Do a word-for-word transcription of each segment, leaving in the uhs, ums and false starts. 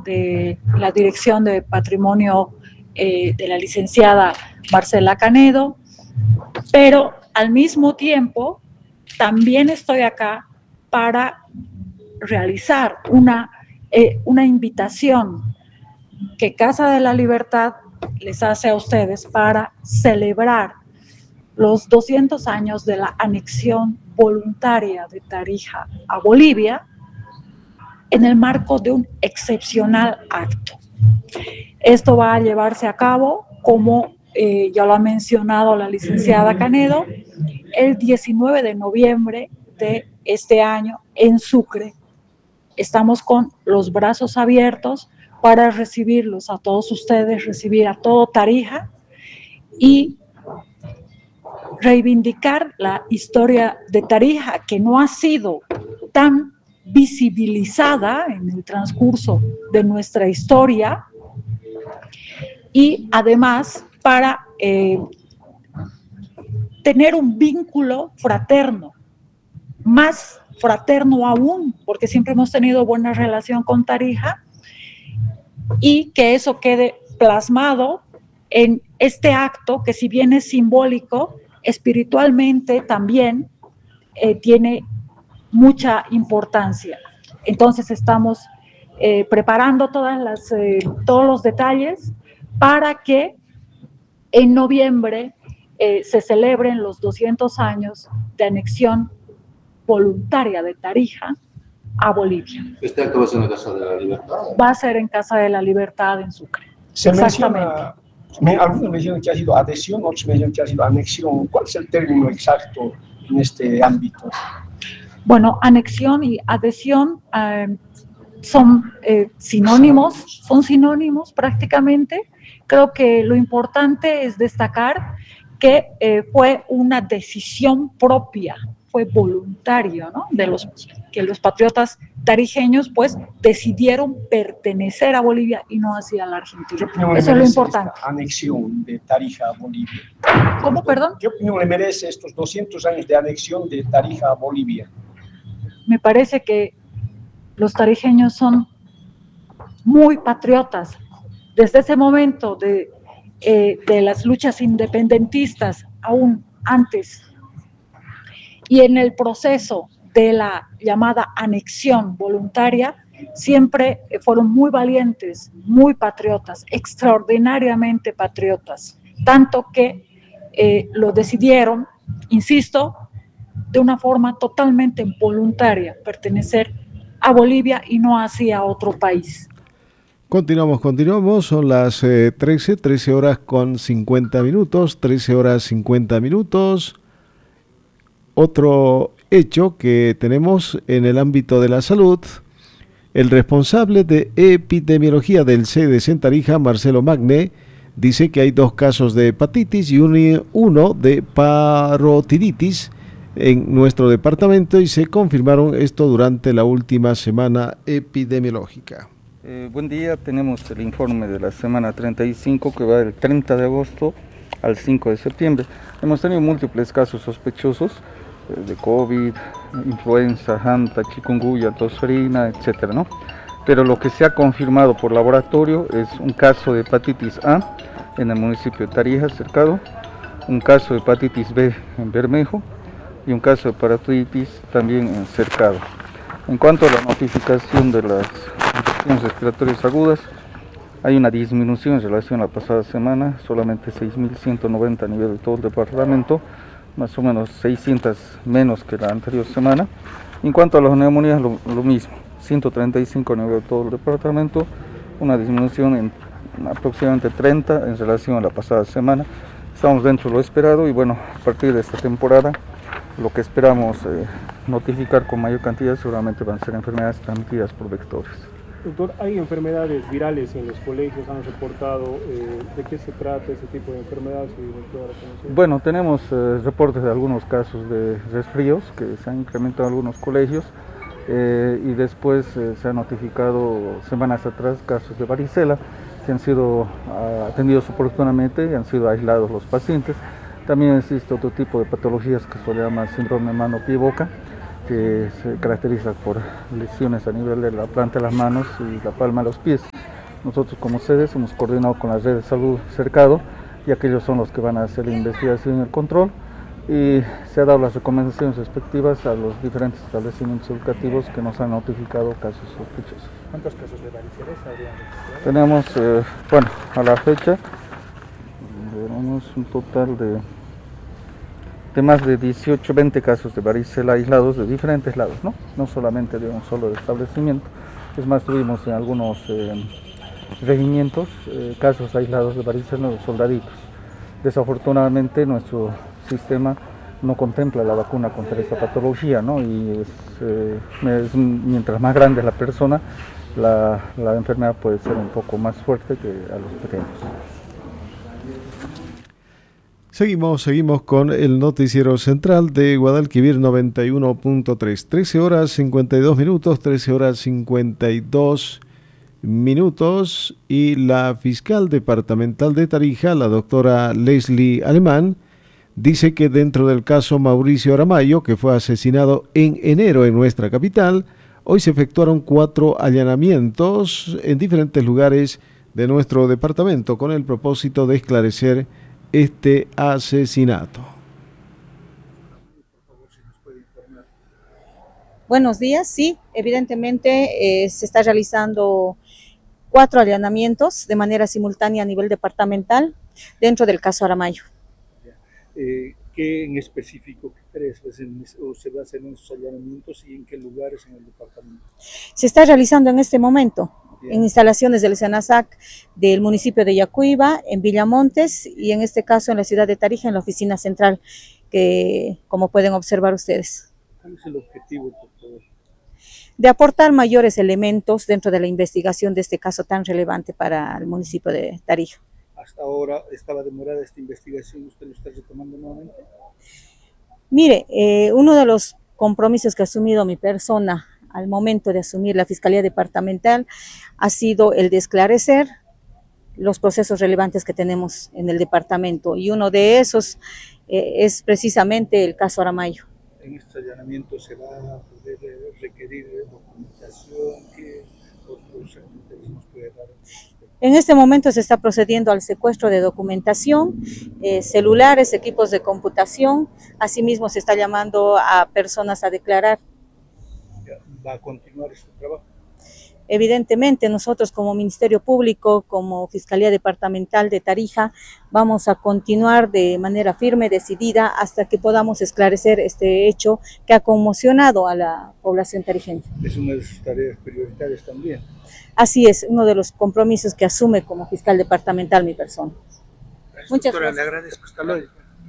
de la Dirección de Patrimonio eh, de la licenciada Marcela Canedo, pero al mismo tiempo también estoy acá para realizar una, eh, una invitación que Casa de la Libertad les hace a ustedes para celebrar los doscientos años de la anexión voluntaria de Tarija a Bolivia en el marco de un excepcional acto. Esto va a llevarse a cabo, como eh, ya lo ha mencionado la licenciada Canedo, el diecinueve de noviembre de este año en Sucre. Estamos con los brazos abiertos para recibirlos a todos ustedes, recibir a todo Tarija y reivindicar la historia de Tarija, que no ha sido tan visibilizada en el transcurso de nuestra historia, y además para eh, tener un vínculo fraterno, más fraterno aún, porque siempre hemos tenido buena relación con Tarija, y que eso quede plasmado en este acto que, si bien es simbólico, espiritualmente también eh, tiene mucha importancia. Entonces estamos eh, preparando todas las, eh, todos los detalles para que en noviembre eh, se celebren los doscientos años de anexión voluntaria de Tarija a Bolivia. ¿Este acto va a ser en la Casa de la Libertad? Va a ser en Casa de la Libertad, en Sucre. Se Exactamente. Menciona, me, algunos mencionan que ha sido adhesión, otros mencionan que ha sido anexión. ¿Cuál es el término exacto en este ámbito? Bueno, anexión y adhesión eh, son eh, sinónimos, son sinónimos prácticamente. Creo que lo importante es destacar que eh, fue una decisión propia, fue voluntario, ¿no? De los que los patriotas tarijeños pues decidieron pertenecer a Bolivia y no hacia la Argentina. Eso es lo importante. Esta anexión de Tarija a Bolivia. ¿Cómo, perdón? ¿Qué opinión le merece estos doscientos años de anexión de Tarija a Bolivia? Me parece que los tarijeños son muy patriotas. Desde ese momento de, eh, de las luchas independentistas, aún antes, y en el proceso de la llamada anexión voluntaria, siempre fueron muy valientes, muy patriotas, extraordinariamente patriotas, tanto que eh, lo decidieron, insisto, de una forma totalmente voluntaria, pertenecer a Bolivia y no hacia otro país. Continuamos, continuamos, son las eh, trece, trece horas con cincuenta minutos, trece horas cincuenta minutos. Otro hecho que tenemos en el ámbito de la salud: el responsable de epidemiología del C D C en Tarija, Marcelo Magne, dice que hay dos casos de hepatitis y uno de parotiditis en nuestro departamento, y se confirmaron esto durante la última semana epidemiológica. Eh, buen día, tenemos el informe de la semana treinta y cinco que va del treinta de agosto al cinco de septiembre. Hemos tenido múltiples casos sospechosos eh, de COVID, influenza, hanta, chikungunya, tosferina, etcétera, ¿no? Pero lo que se ha confirmado por laboratorio es un caso de hepatitis A en el municipio de Tarija, cercado, un caso de hepatitis B en Bermejo y un caso de parotiditis también en Cercado. En cuanto a la notificación de las infecciones respiratorias agudas, hay una disminución en relación a la pasada semana, solamente seis mil ciento noventa a nivel de todo el departamento, más o menos seiscientas menos que la anterior semana. En cuanto a las neumonías, lo, lo mismo, ciento treinta y cinco a nivel de todo el departamento, una disminución en aproximadamente treinta en relación a la pasada semana. Estamos dentro de lo esperado y bueno, a partir de esta temporada, lo que esperamos eh, notificar con mayor cantidad seguramente van a ser enfermedades transmitidas por vectores. Doctor, ¿hay enfermedades virales en los colegios? ¿Han reportado eh, de qué se trata ese tipo de enfermedades? Bueno, tenemos eh, reportes de algunos casos de resfríos que se han incrementado en algunos colegios eh, y después eh, se han notificado semanas atrás casos de varicela que han sido uh, atendidos oportunamente y han sido aislados los pacientes. También existe otro tipo de patologías que se llama síndrome mano-pie-boca, que se caracteriza por lesiones a nivel de la planta de las manos y la palma de los pies. Nosotros como sedes hemos coordinado con la red de salud cercado y aquellos son los que van a hacer la investigación y el control, y se han dado las recomendaciones respectivas a los diferentes establecimientos educativos que nos han notificado casos sospechosos. ¿Cuántos casos de varicela se habrían registrado? Tenemos, eh, bueno, a la fecha, tenemos un total de, de más de dieciocho, veinte casos de varicela aislados de diferentes lados, ¿no? No solamente de un solo establecimiento. Es más, tuvimos en algunos eh, regimientos eh, casos aislados de varicela de soldaditos. Desafortunadamente nuestro sistema no contempla la vacuna contra esta patología, ¿no? Y es, eh, es, mientras más grande la persona, la, la enfermedad puede ser un poco más fuerte que a los pequeños. Seguimos, seguimos con el noticiero central de Guadalquivir noventa y uno punto tres. trece horas cincuenta y dos minutos, trece horas cincuenta y dos minutos, y la fiscal departamental de Tarija, la doctora Leslie Alemán, dice que dentro del caso Mauricio Aramayo, que fue asesinado en enero en nuestra capital, hoy se efectuaron cuatro allanamientos en diferentes lugares de nuestro departamento con el propósito de esclarecer este asesinato. Buenos días, sí, evidentemente eh, se está realizando cuatro allanamientos de manera simultánea a nivel departamental dentro del caso Aramayo. Eh, ¿Qué en específico crees o se va a hacer en esos allanamientos y en qué lugares en el departamento? Se está realizando en este momento Bien. En instalaciones del SENASAC del municipio de Yacuiba, en Villamontes, y en este caso en la ciudad de Tarija, en la oficina central, que como pueden observar ustedes. ¿Cuál es el objetivo, por favor? De aportar mayores elementos dentro de la investigación de este caso tan relevante para el municipio de Tarija. Hasta ahora estaba demorada esta investigación, ¿usted lo está retomando nuevamente? Mire, eh, uno de los compromisos que ha asumido mi persona al momento de asumir la Fiscalía Departamental ha sido el de esclarecer los procesos relevantes que tenemos en el departamento, y uno de esos eh, es precisamente el caso Aramayo. En estos allanamientos se va a poder requerir documentación, ¿qué otros elementos nos puede dar? En este momento se está procediendo al secuestro de documentación, eh, celulares, equipos de computación. Asimismo se está llamando a personas a declarar. ¿Va a continuar este trabajo? Evidentemente nosotros como Ministerio Público, como Fiscalía Departamental de Tarija, vamos a continuar de manera firme, decidida, hasta que podamos esclarecer este hecho que ha conmocionado a la población tarijense. Es una de sus tareas prioritarias también. Así es, uno de los compromisos que asume como fiscal departamental mi persona. Gracias, Muchas doctora, gracias. le agradezco. Hasta luego.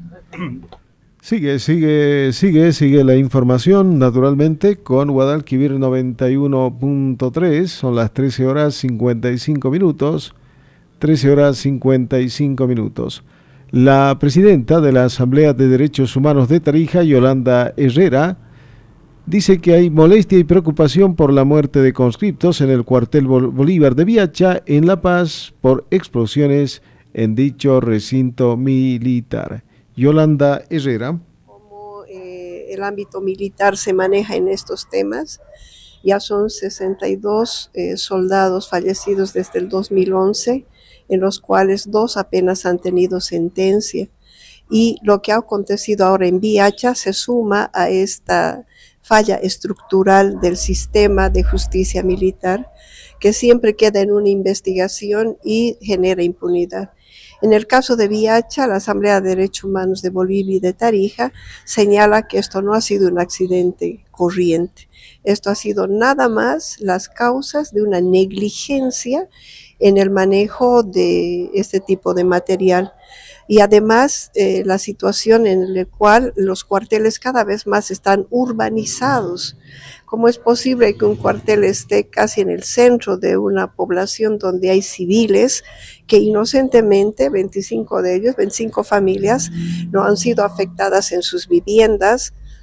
Sigue, sigue, sigue, sigue la información, naturalmente, con Guadalquivir noventa y uno punto tres. Son las trece horas cincuenta y cinco minutos. trece horas cincuenta y cinco minutos. La presidenta de la Asamblea de Derechos Humanos de Tarija, Yolanda Herrera, dice que hay molestia y preocupación por la muerte de conscriptos en el cuartel Bolívar de Viacha, en La Paz, por explosiones en dicho recinto militar. Yolanda Herrera. Como eh, el ámbito militar se maneja en estos temas, ya son sesenta y dos eh, soldados fallecidos desde el dos mil once, en los cuales dos apenas han tenido sentencia. Y lo que ha acontecido ahora en Viacha se suma a esta falla estructural del sistema de justicia militar, que siempre queda en una investigación y genera impunidad. En el caso de Viacha, la Asamblea de Derechos Humanos de Bolivia y de Tarija señala que esto no ha sido un accidente corriente. Esto ha sido nada más las causas de una negligencia en el manejo de este tipo de material. Y además eh, la situación en la cual los cuarteles cada vez más están urbanizados. ¿Cómo es posible que un cuartel esté casi en el centro de una población donde hay civiles que inocentemente, veinticinco de ellos, veinticinco familias, no han sido afectadas en sus viviendas,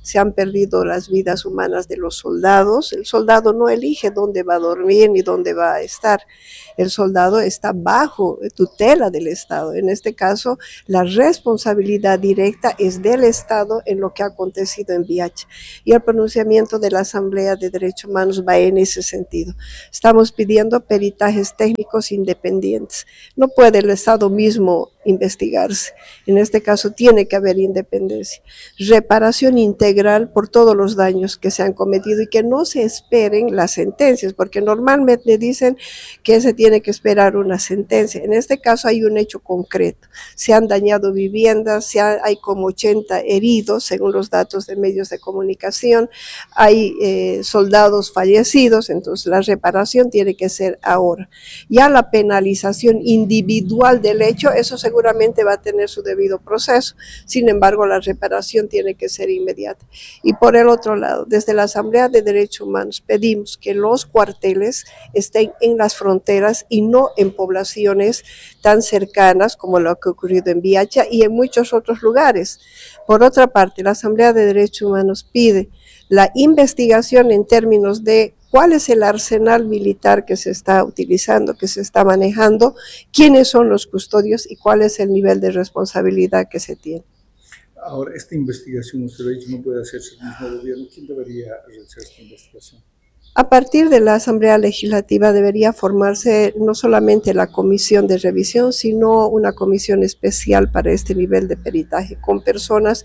se han perdido las vidas humanas de los soldados. El soldado no elige dónde va a dormir ni dónde va a estar. El soldado está bajo tutela del Estado. En este caso, la responsabilidad directa es del Estado en lo que ha acontecido en Biacha. Y el pronunciamiento de la Asamblea de Derechos Humanos va en ese sentido. Estamos pidiendo peritajes técnicos independientes. No puede el Estado mismo investigarse. En este caso tiene que haber independencia. Reparación integral por todos los daños que se han cometido y que no se esperen las sentencias, porque normalmente dicen que se tiene que esperar una sentencia. En este caso hay un hecho concreto. Se han dañado viviendas, se ha, hay como ochenta heridos, según los datos de medios de comunicación, hay eh, soldados fallecidos, entonces la reparación tiene que ser ahora. Ya la penalización individual del hecho, eso seguramente va a tener su debido proceso, sin embargo la reparación tiene que ser inmediata. Y por el otro lado, desde la Asamblea de Derechos Humanos pedimos que los cuarteles estén en las fronteras y no en poblaciones tan cercanas como lo que ha ocurrido en Biacha y en muchos otros lugares. Por otra parte, la Asamblea de Derechos Humanos pide la investigación en términos de cuál es el arsenal militar que se está utilizando, que se está manejando, quiénes son los custodios y cuál es el nivel de responsabilidad que se tiene. Ahora, esta investigación, usted ha dicho, no puede hacerse el mismo gobierno. ¿Quién debería realizar esta investigación? A partir de la Asamblea Legislativa debería formarse no solamente la comisión de revisión, sino una comisión especial para este nivel de peritaje, con personas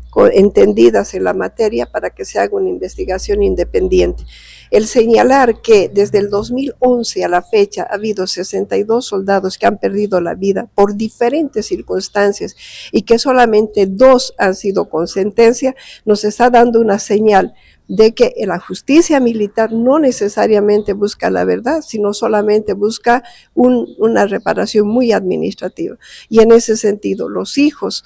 entendidas en la materia para que se haga una investigación independiente. El señalar que desde el dos mil once a la fecha ha habido sesenta y dos soldados que han perdido la vida por diferentes circunstancias y que solamente dos han sido con sentencia, nos está dando una señal de que la justicia militar no necesariamente busca la verdad, sino solamente busca un, una reparación muy administrativa. Y en ese sentido, los hijos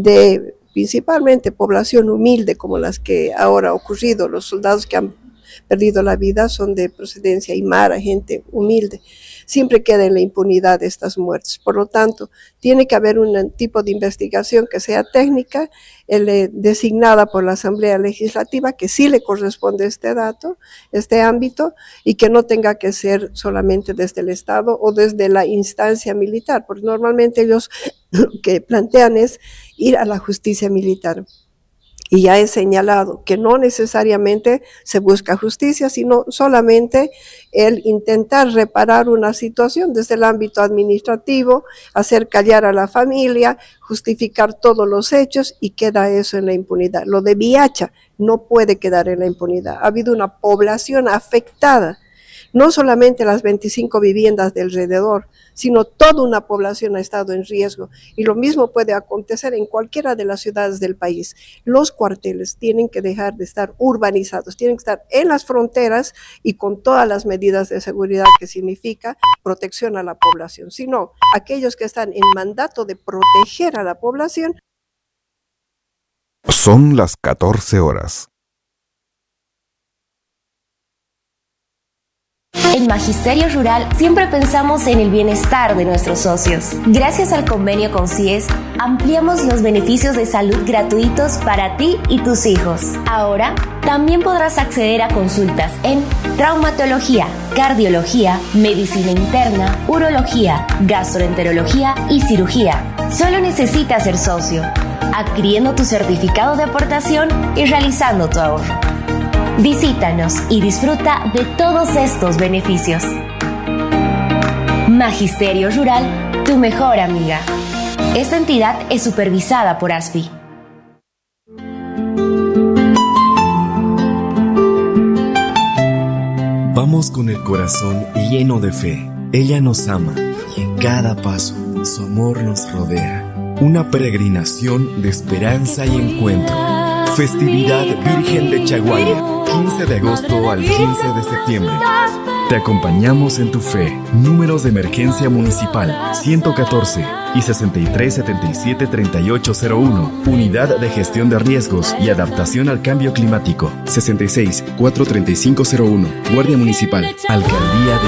de principalmente población humilde como las que ahora ha ocurrido, los soldados que han perdido la vida son de procedencia aymara, gente humilde, siempre queda en la impunidad de estas muertes. Por lo tanto, tiene que haber un tipo de investigación que sea técnica, eh, designada por la Asamblea Legislativa, que sí le corresponde este dato, este ámbito, y que no tenga que ser solamente desde el Estado o desde la instancia militar, porque normalmente ellos lo que plantean es ir a la justicia militar. Y ya he señalado que no necesariamente se busca justicia, sino solamente el intentar reparar una situación desde el ámbito administrativo, hacer callar a la familia, justificar todos los hechos y queda eso en la impunidad. Lo de Biacha no puede quedar en la impunidad. Ha habido una población afectada, no solamente las veinticinco viviendas de alrededor, sino toda una población ha estado en riesgo. Y lo mismo puede acontecer en cualquiera de las ciudades del país. Los cuarteles tienen que dejar de estar urbanizados, tienen que estar en las fronteras y con todas las medidas de seguridad que significa protección a la población. Sino aquellos que están en mandato de proteger a la población. Son las catorce horas. En Magisterio Rural siempre pensamos en el bienestar de nuestros socios. Gracias al convenio con C I E S, ampliamos los beneficios de salud gratuitos para ti y tus hijos. Ahora, también podrás acceder a consultas en traumatología, cardiología, medicina interna, urología, gastroenterología y cirugía. Solo necesitas ser socio, adquiriendo tu certificado de aportación y realizando tu ahorro. Visítanos y disfruta de todos estos beneficios. Magisterio Rural, tu mejor amiga. Esta entidad es supervisada por A S F I. Vamos con el corazón lleno de fe. Ella nos ama y en cada paso su amor nos rodea. Una peregrinación de esperanza y encuentro. Festividad Virgen de Chaguaya, quince de agosto al quince de septiembre. Te acompañamos en tu fe. Números de emergencia municipal ciento catorce y sesenta y tres setenta y siete treinta y ocho cero uno. Unidad de Gestión de Riesgos y Adaptación al Cambio Climático sesenta y seis cuatrocientos treinta y cinco cero uno. Guardia Municipal, Alcaldía de